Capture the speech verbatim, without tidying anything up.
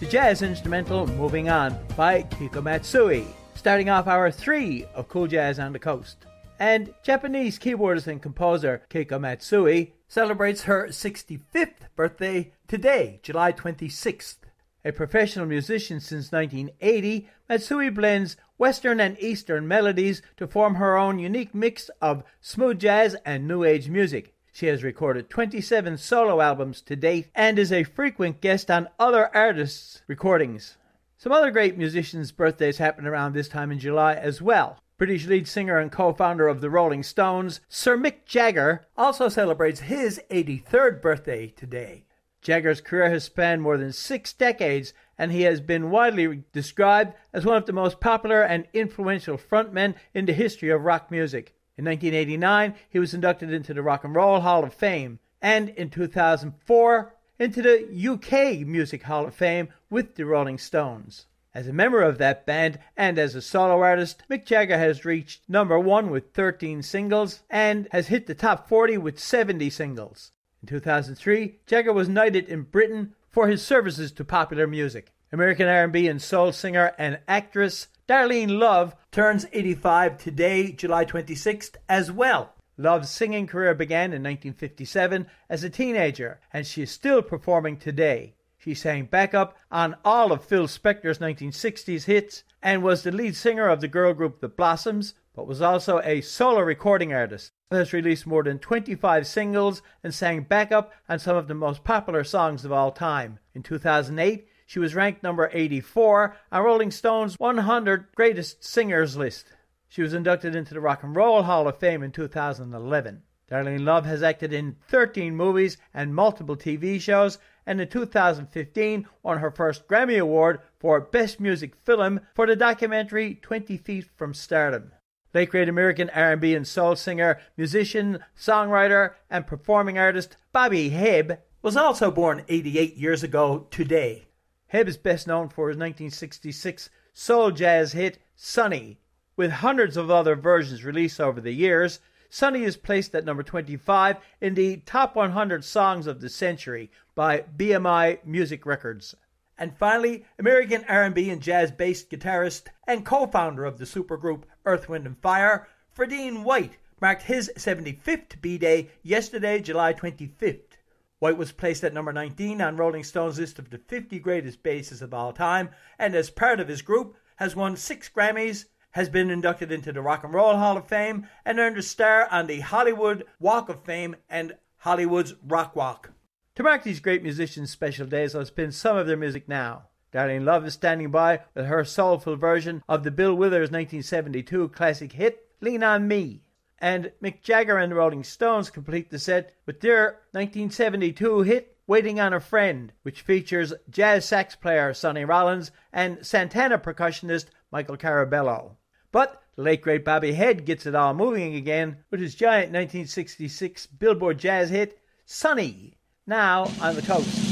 the jazz instrumental Moving On by Kiko Matsui, starting off hour three of Cool Jazz on the Coast. And Japanese keyboardist and composer Keiko Matsui celebrates her sixty-fifth birthday today, July twenty-sixth. A professional musician since nineteen eighty, Matsui blends Western and Eastern melodies to form her own unique mix of smooth jazz and new age music. She has recorded twenty-seven solo albums to date and is a frequent guest on other artists' recordings. Some other great musicians' birthdays happen around this time in July as well. British lead singer and co-founder of the Rolling Stones, Sir Mick Jagger, also celebrates his eighty-third birthday today. Jagger's career has spanned more than six decades, and he has been widely described as one of the most popular and influential frontmen in the history of rock music. In nineteen eighty-nine, he was inducted into the Rock and Roll Hall of Fame, and in two thousand four, into the U K Music Hall of Fame with the Rolling Stones. As a member of that band and as a solo artist, Mick Jagger has reached number one with thirteen singles and has hit the top forty with seventy singles. In two thousand three, Jagger was knighted in Britain for his services to popular music. American R and B and soul singer and actress Darlene Love turns eighty-five today, July twenty-sixth, as well. Love's singing career began in nineteen fifty-seven as a teenager, and she is still performing today. She sang backup on all of Phil Spector's nineteen sixties hits and was the lead singer of the girl group The Blossoms, but was also a solo recording artist. She has released more than twenty-five singles and sang backup on some of the most popular songs of all time. In two thousand eight, she was ranked number eighty-four on Rolling Stone's one hundred Greatest Singers list. She was inducted into the Rock and Roll Hall of Fame in two thousand eleven. Darlene Love has acted in thirteen movies and multiple T V shows, and in two thousand fifteen won her first Grammy Award for Best Music Film for the documentary twenty feet from Stardom. Late great American R and B and soul singer, musician, songwriter, and performing artist Bobby Hebb was also born eighty-eight years ago today. Hebb is best known for his nineteen sixty-six soul jazz hit Sonny. With hundreds of other versions released over the years, Sonny is placed at number twenty-five in the Top one hundred Songs of the Century by B M I Music Records. And finally, American R and B and jazz-based guitarist and co-founder of the supergroup Earth, Wind and Fire, Fredine White, marked his seventy-fifth B-Day yesterday, July twenty-fifth. White was placed at number nineteen on Rolling Stone's list of the fifty greatest bassists of all time, and as part of his group, has won six Grammys, has been inducted into the Rock and Roll Hall of Fame, and earned a star on the Hollywood Walk of Fame and Hollywood's Rock Walk. To mark these great musicians' special days, I'll spin some of their music now. Darlene Love is standing by with her soulful version of the Bill Withers nineteen seventy-two classic hit, Lean on Me. And Mick Jagger and the Rolling Stones complete the set with their nineteen seventy-two hit, Waiting on a Friend, which features jazz sax player Sonny Rollins and Santana percussionist Michael Carabello. But the late great Bobby Hebb gets it all moving again with his giant nineteen sixty-six Billboard jazz hit, Sonny, now on the Coast.